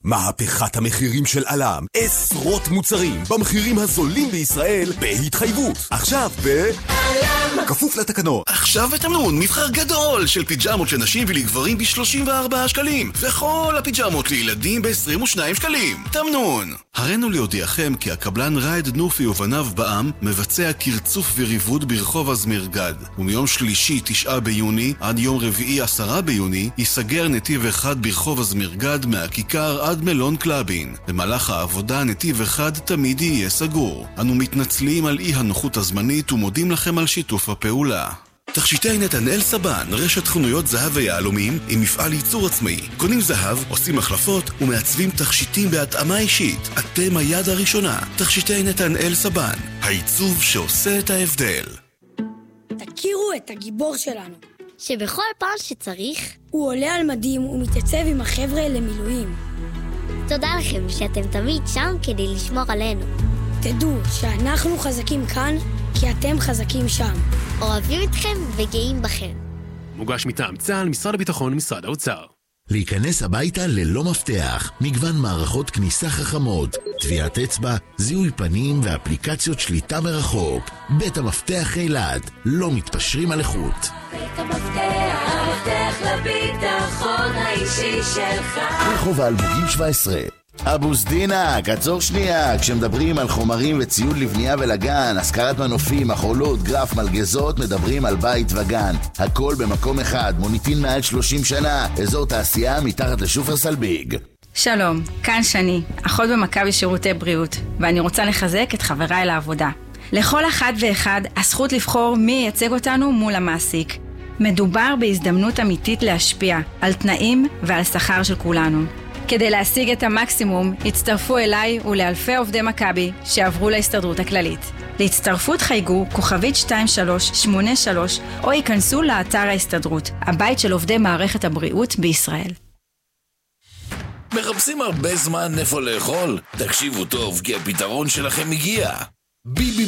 מהפכת המחירים של אלם. עשרות מוצרים במחירים הזולים בישראל בהתחייבות. עכשיו אלם. כפוף לתקנות. עכשיו בתמנון מבחר גדול של פיג'מות של נשים ולגברים ב-34 שקלים. וכל הפיג'מות לילדים ב-22 שקלים. תמנון. הראינו להודיעכם כי הקבלן רייד נופי ובניו בעם מבצע קרצוף וריבוד ברחוב הזמרגד. ומיום שלישי 9 ביוני עד יום רביעי 10 ביוני ייסגר נתיב אחד ברחוב הזמרגד מהכיכר עד מלון קלאבין. במהלך העבודה נתיב אחד תמיד יהיה סגור. אנו מתנצלים על אי הנוחות הזמנית ומודים לכם על שיתוף הפעולה. תכשיטי נתנאל סבן, רשת חנויות זהב ויהלומים עם מפעל ייצור עצמאי. קונים זהב, עושים החלפות ומעצבים תכשיטים בהתאמה אישית. אתם היד הראשונה. תכשיטי נתנאל סבן, העיצוב שעושה את ההבדל. תכירו את הגיבור שלנו, שבכל פעם שצריך הוא עולה על מדים ומתייצב עם החבר'ה למילואים. תודה לכם שאתם תמיד שם כדי לשמור עלינו. תדעו שאנחנו חזקים כאן כי אתם חזקים שם. אוהבים אתכם וגאים בכם. מוגש מטעם צה"ל, משרד הביטחון ומשרד האוצר. להיכנס הביתה ללא מפתח, מגוון מערכות כניסה חכמות, טביעת אצבע, זיהוי פנים ואפליקציות שליטה מרחוק. בית המפתח אילת, לא מתפשרים על איכות. בית המפתח, המפתח לביטחון האישי שלך. רחוב האלמוגים 17. אבו סדינק, עצור שנייה. כשמדברים על חומרים וציוד לבנייה ולגן, השכרת מנופים, מחולות, גרף, מלגזות, מדברים על בית וגן. הכל במקום אחד, מוניטין מעל 30 שנה, אזור תעשייה מתחת לשופרסל ביג. שלום, כאן שני, אחות במכבי שירותי בריאות, ואני רוצה לחזק את חבריי לעבודה. לכל אחד ואחד הזכות לבחור מי ייצג אותנו מול המעסיק. מדובר בהזדמנות אמיתית להשפיע על תנאים ועל שכר של כולנו. כדי להשיג את המקסימום, הצטרפו אליי ולאלפי עובדי מכבי שעברו להסתדרות הכללית. להצטרפות חייגו כוכבית 2383 או ייכנסו לאתר ההסתדרות, הבית של עובדי מערכת הבריאות בישראל. מחפשים הרבה זמן איפה לאכול? תקשיבו טוב, כי הפתרון שלכם הגיע. ביבי